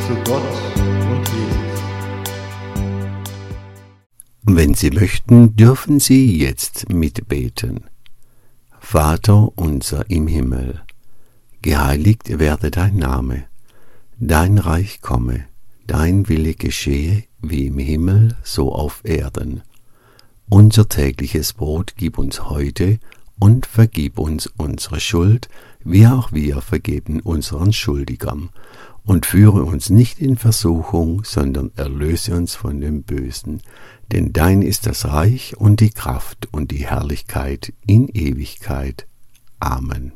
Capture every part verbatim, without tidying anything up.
zu Gott und Jesus. Wenn Sie möchten, dürfen Sie jetzt mitbeten. Vater unser im Himmel, geheiligt werde dein Name, dein Reich komme, dein Wille geschehe, wie im Himmel, so auf Erden. Unser tägliches Brot gib uns heute und vergib uns unsere Schuld, wie auch wir vergeben unseren Schuldigern. Und führe uns nicht in Versuchung, sondern erlöse uns von dem Bösen. Denn dein ist das Reich und die Kraft und die Herrlichkeit in Ewigkeit. Amen.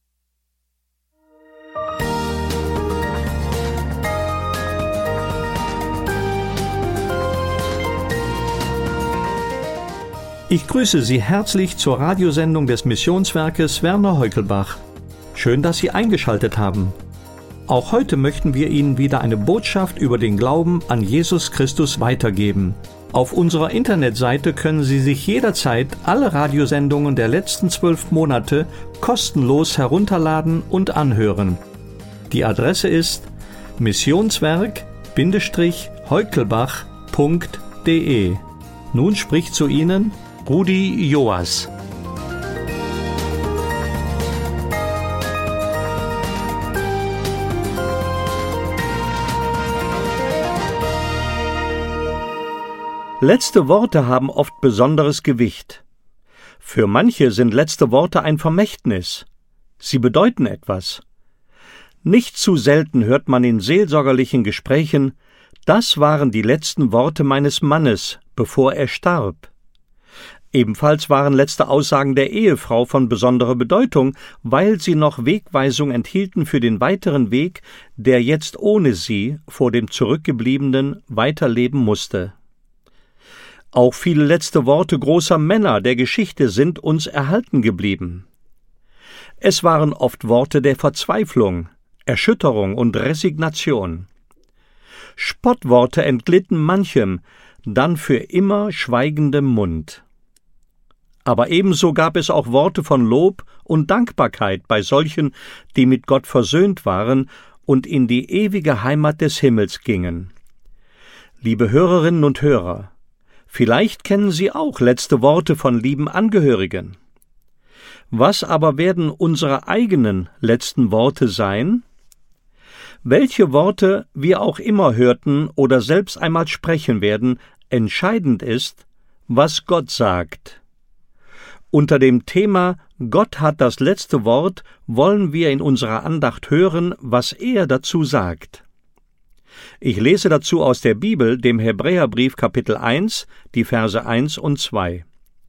Ich grüße Sie herzlich zur Radiosendung des Missionswerkes Werner Heukelbach. Schön, dass Sie eingeschaltet haben. Auch heute möchten wir Ihnen wieder eine Botschaft über den Glauben an Jesus Christus weitergeben. Auf unserer Internetseite können Sie sich jederzeit alle Radiosendungen der letzten zwölf Monate kostenlos herunterladen und anhören. Die Adresse ist missionswerk Heukelbach punkt de. Nun spricht zu Ihnen Rudi Joas. Letzte Worte haben oft besonderes Gewicht. Für manche sind letzte Worte ein Vermächtnis. Sie bedeuten etwas. Nicht zu selten hört man in seelsorgerlichen Gesprächen: Das waren die letzten Worte meines Mannes, bevor er starb. Ebenfalls waren letzte Aussagen der Ehefrau von besonderer Bedeutung, weil sie noch Wegweisung enthielten für den weiteren Weg, der jetzt ohne sie vor dem Zurückgebliebenen weiterleben musste. Auch viele letzte Worte großer Männer der Geschichte sind uns erhalten geblieben. Es waren oft Worte der Verzweiflung, Erschütterung und Resignation. Spottworte entglitten manchem, dann für immer schweigendem Mund. Aber ebenso gab es auch Worte von Lob und Dankbarkeit bei solchen, die mit Gott versöhnt waren und in die ewige Heimat des Himmels gingen. Liebe Hörerinnen und Hörer, vielleicht kennen Sie auch letzte Worte von lieben Angehörigen. Was aber werden unsere eigenen letzten Worte sein? Welche Worte wir auch immer hörten oder selbst einmal sprechen werden, entscheidend ist, was Gott sagt. Unter dem Thema Gott hat das letzte Wort wollen wir in unserer Andacht hören, was er dazu sagt. Ich lese dazu aus der Bibel, dem Hebräerbrief Kapitel eins, die Verse eins und zwei.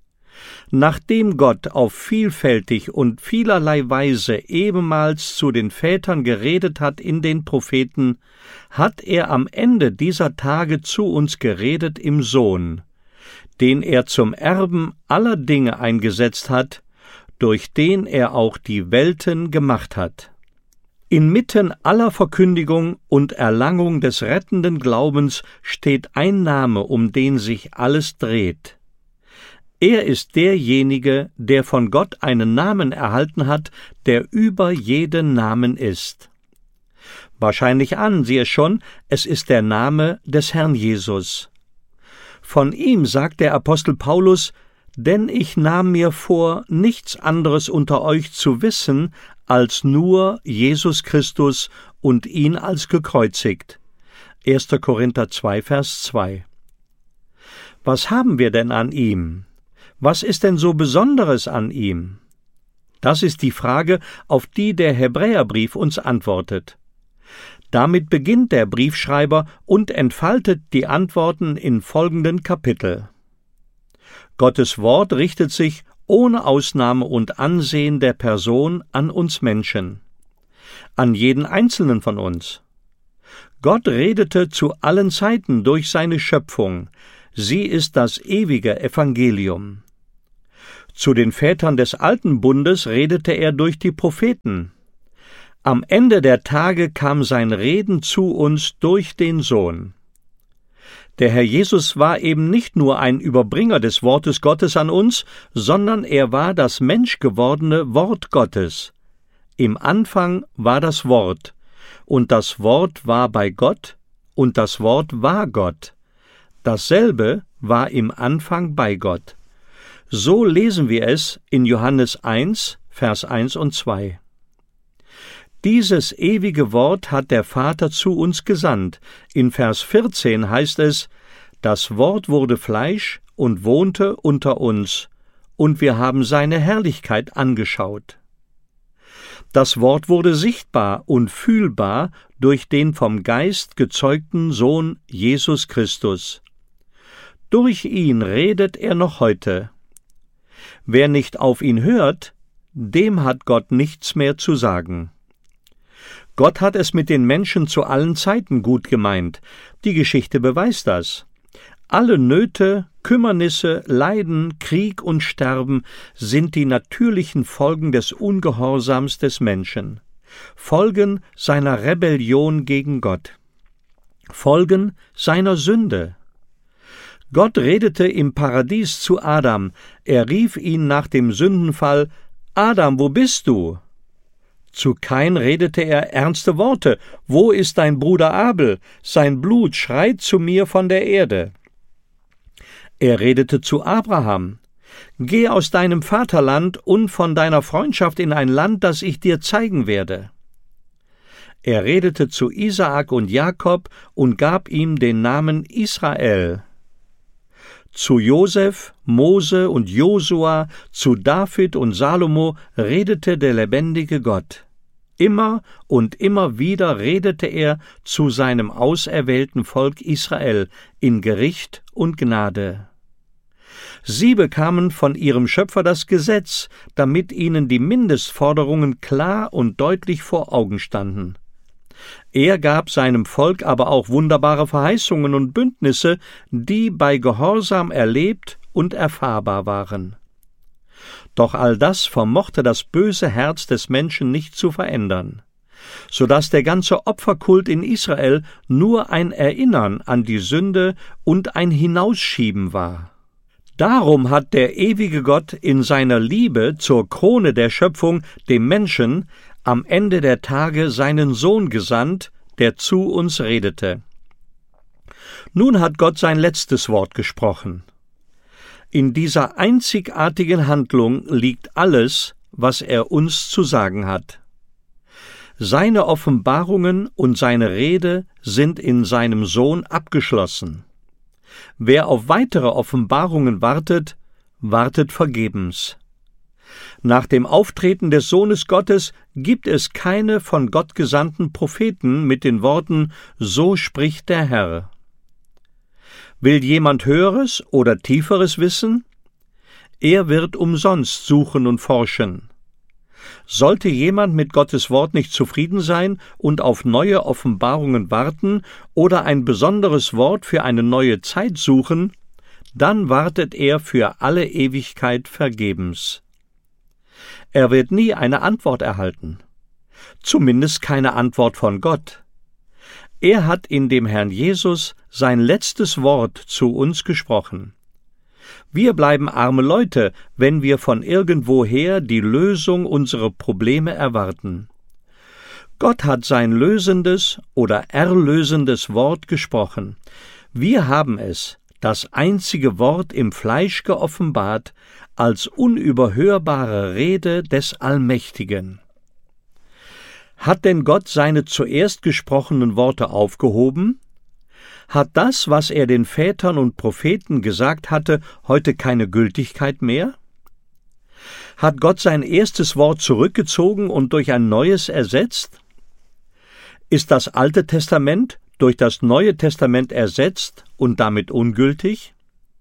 Nachdem Gott auf vielfältig und vielerlei Weise ebenmals zu den Vätern geredet hat in den Propheten, hat er am Ende dieser Tage zu uns geredet im Sohn, den er zum Erben aller Dinge eingesetzt hat, durch den er auch die Welten gemacht hat. Inmitten aller Verkündigung und Erlangung des rettenden Glaubens steht ein Name, um den sich alles dreht. Er ist derjenige, der von Gott einen Namen erhalten hat, der über jeden Namen ist. Wahrscheinlich ahnen Sie es schon, es ist der Name des Herrn Jesus. Von ihm sagt der Apostel Paulus: Denn ich nahm mir vor, nichts anderes unter euch zu wissen, als nur Jesus Christus und ihn als gekreuzigt. erster Korinther zwei, Vers zwei. Was haben wir denn an ihm? Was ist denn so Besonderes an ihm? Das ist die Frage, auf die der Hebräerbrief uns antwortet. Damit beginnt der Briefschreiber und entfaltet die Antworten in folgenden Kapitel. Gottes Wort richtet sich ohne Ausnahme und Ansehen der Person an uns Menschen, an jeden Einzelnen von uns. Gott redete zu allen Zeiten durch seine Schöpfung. Sie ist das ewige Evangelium. Zu den Vätern des alten Bundes redete er durch die Propheten. Am Ende der Tage kam sein Reden zu uns durch den Sohn. Der Herr Jesus war eben nicht nur ein Überbringer des Wortes Gottes an uns, sondern er war das menschgewordene Wort Gottes. Im Anfang war das Wort, und das Wort war bei Gott, und das Wort war Gott. Dasselbe war im Anfang bei Gott. So lesen wir es in Johannes eins, Vers eins und zwei. Dieses ewige Wort hat der Vater zu uns gesandt. In Vers vierzehn heißt es, das Wort wurde Fleisch und wohnte unter uns, und wir haben seine Herrlichkeit angeschaut. Das Wort wurde sichtbar und fühlbar durch den vom Geist gezeugten Sohn Jesus Christus. Durch ihn redet er noch heute. Wer nicht auf ihn hört, dem hat Gott nichts mehr zu sagen. Gott hat es mit den Menschen zu allen Zeiten gut gemeint. Die Geschichte beweist das. Alle Nöte, Kümmernisse, Leiden, Krieg und Sterben sind die natürlichen Folgen des Ungehorsams des Menschen, Folgen seiner Rebellion gegen Gott, Folgen seiner Sünde. Gott redete im Paradies zu Adam, er rief ihn nach dem Sündenfall, »Adam, wo bist du?« Zu Kain redete er ernste Worte, »Wo ist dein Bruder Abel? Sein Blut schreit zu mir von der Erde.« Er redete zu Abraham, »Geh aus deinem Vaterland und von deiner Freundschaft in ein Land, das ich dir zeigen werde.« Er redete zu Isaak und Jakob und gab ihm den Namen Israel. Zu Josef, Mose und Josua, zu David und Salomo redete der lebendige Gott. Immer und immer wieder redete er zu seinem auserwählten Volk Israel in Gericht und Gnade. Sie bekamen von ihrem Schöpfer das Gesetz, damit ihnen die Mindestforderungen klar und deutlich vor Augen standen. Er gab seinem Volk aber auch wunderbare Verheißungen und Bündnisse, die bei Gehorsam erlebt und erfahrbar waren. Doch all das vermochte das böse Herz des Menschen nicht zu verändern, so dass der ganze Opferkult in Israel nur ein Erinnern an die Sünde und ein Hinausschieben war. Darum hat der ewige Gott in seiner Liebe zur Krone der Schöpfung, dem Menschen, am Ende der Tage seinen Sohn gesandt, der zu uns redete. Nun hat Gott sein letztes Wort gesprochen. In dieser einzigartigen Handlung liegt alles, was er uns zu sagen hat. Seine Offenbarungen und seine Rede sind in seinem Sohn abgeschlossen. Wer auf weitere Offenbarungen wartet, wartet vergebens. Nach dem Auftreten des Sohnes Gottes gibt es keine von Gott gesandten Propheten mit den Worten »So spricht der Herr«. Will jemand Höheres oder Tieferes wissen? Er wird umsonst suchen und forschen. Sollte jemand mit Gottes Wort nicht zufrieden sein und auf neue Offenbarungen warten oder ein besonderes Wort für eine neue Zeit suchen, dann wartet er für alle Ewigkeit vergebens. Er wird nie eine Antwort erhalten, zumindest keine Antwort von Gott. Er hat in dem Herrn Jesus sein letztes Wort zu uns gesprochen. Wir bleiben arme Leute, wenn wir von irgendwoher die Lösung unserer Probleme erwarten. Gott hat sein lösendes oder erlösendes Wort gesprochen. Wir haben es, das einzige Wort im Fleisch geoffenbart, als unüberhörbare Rede des Allmächtigen. Hat denn Gott seine zuerst gesprochenen Worte aufgehoben? Hat das, was er den Vätern und Propheten gesagt hatte, heute keine Gültigkeit mehr? Hat Gott sein erstes Wort zurückgezogen und durch ein neues ersetzt? Ist das Alte Testament durch das Neue Testament ersetzt und damit ungültig?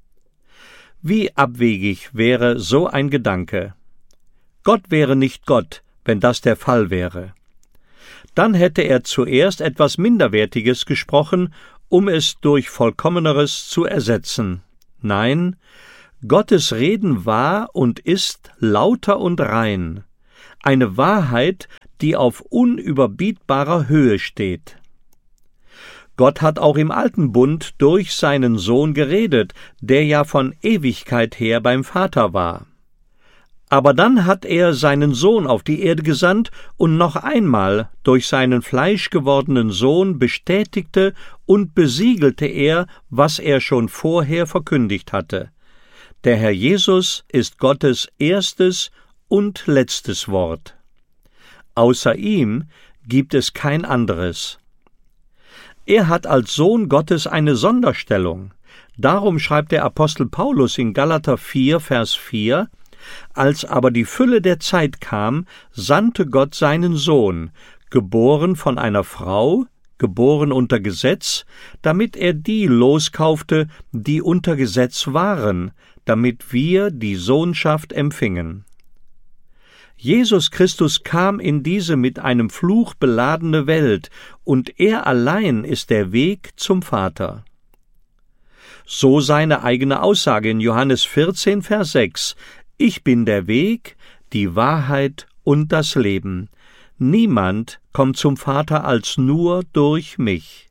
Wie abwegig wäre so ein Gedanke. Gott wäre nicht Gott, wenn das der Fall wäre. Dann hätte er zuerst etwas Minderwertiges gesprochen, um es durch Vollkommeneres zu ersetzen. Nein, Gottes Reden war und ist lauter und rein, eine Wahrheit, die auf unüberbietbarer Höhe steht. Gott hat auch im Alten Bund durch seinen Sohn geredet, der ja von Ewigkeit her beim Vater war. Aber dann hat er seinen Sohn auf die Erde gesandt und noch einmal durch seinen fleischgewordenen Sohn bestätigte und besiegelte er, was er schon vorher verkündigt hatte. Der Herr Jesus ist Gottes erstes und letztes Wort. Außer ihm gibt es kein anderes. Er hat als Sohn Gottes eine Sonderstellung. Darum schreibt der Apostel Paulus in Galater vier, Vers vier: Als aber die Fülle der Zeit kam, sandte Gott seinen Sohn, geboren von einer Frau, geboren unter Gesetz, damit er die loskaufte, die unter Gesetz waren, damit wir die Sohnschaft empfingen. Jesus Christus kam in diese mit einem Fluch beladene Welt, und er allein ist der Weg zum Vater. So seine eigene Aussage in Johannes vierzehn, Vers sechs: Ich bin der Weg, die Wahrheit und das Leben. Niemand kommt zum Vater als nur durch mich.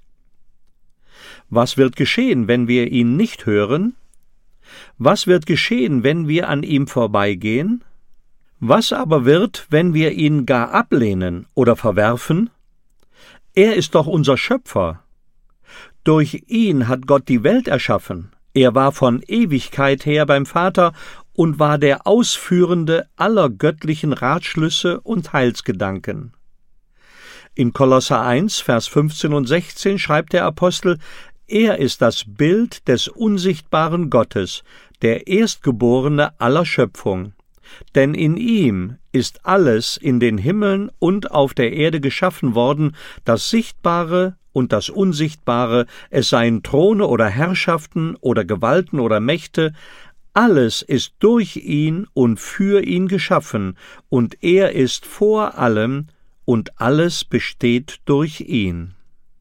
Was wird geschehen, wenn wir ihn nicht hören? Was wird geschehen, wenn wir an ihm vorbeigehen? Was aber wird, wenn wir ihn gar ablehnen oder verwerfen? Er ist doch unser Schöpfer. Durch ihn hat Gott die Welt erschaffen. Er war von Ewigkeit her beim Vater und war der Ausführende aller göttlichen Ratschlüsse und Heilsgedanken. In Kolosser eins, Vers fünfzehn und sechzehn schreibt der Apostel: Er ist das Bild des unsichtbaren Gottes, der Erstgeborene aller Schöpfung. Denn in ihm ist alles in den Himmeln und auf der Erde geschaffen worden, das Sichtbare und das Unsichtbare, es seien Throne oder Herrschaften oder Gewalten oder Mächte, alles ist durch ihn und für ihn geschaffen, und er ist vor allem, und alles besteht durch ihn.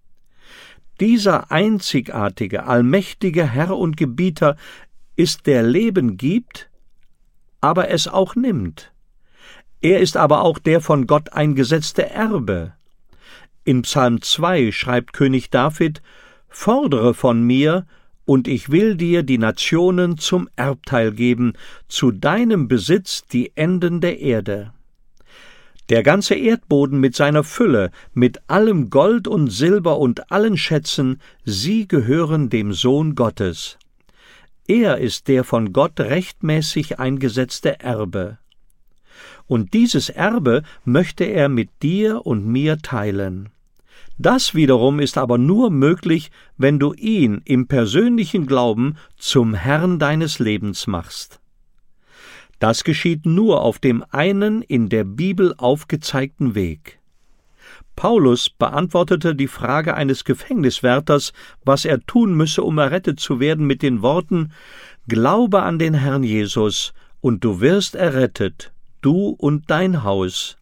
Dieser einzigartige, allmächtige Herr und Gebieter ist, der Leben gibt, aber es auch nimmt. Er ist aber auch der von Gott eingesetzte Erbe. In Psalm zwei schreibt König David: Fordere von mir, und ich will dir die Nationen zum Erbteil geben, zu deinem Besitz die Enden der Erde. Der ganze Erdboden mit seiner Fülle, mit allem Gold und Silber und allen Schätzen, sie gehören dem Sohn Gottes. Er ist der von Gott rechtmäßig eingesetzte Erbe. Und dieses Erbe möchte er mit dir und mir teilen. Das wiederum ist aber nur möglich, wenn du ihn im persönlichen Glauben zum Herrn deines Lebens machst. Das geschieht nur auf dem einen in der Bibel aufgezeigten Weg. Paulus beantwortete die Frage eines Gefängniswärters, was er tun müsse, um errettet zu werden, mit den Worten: Glaube an den Herrn Jesus, und du wirst errettet, du und dein Haus.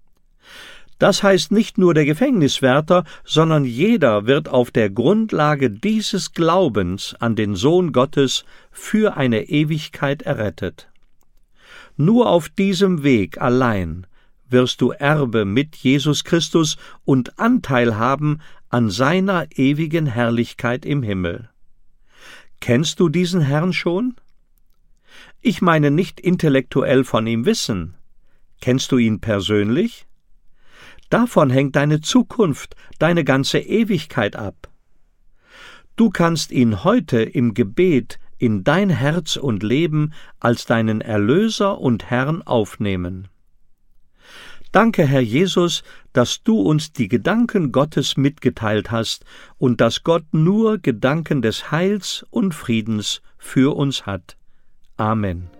Das heißt, nicht nur der Gefängniswärter, sondern jeder wird auf der Grundlage dieses Glaubens an den Sohn Gottes für eine Ewigkeit errettet. Nur auf diesem Weg allein wirst du Erbe mit Jesus Christus und Anteil haben an seiner ewigen Herrlichkeit im Himmel. Kennst du diesen Herrn schon? Ich meine nicht intellektuell von ihm wissen. Kennst du ihn persönlich? Davon hängt deine Zukunft, deine ganze Ewigkeit ab. Du kannst ihn heute im Gebet in dein Herz und Leben als deinen Erlöser und Herrn aufnehmen. Danke, Herr Jesus, dass du uns die Gedanken Gottes mitgeteilt hast und dass Gott nur Gedanken des Heils und Friedens für uns hat. Amen.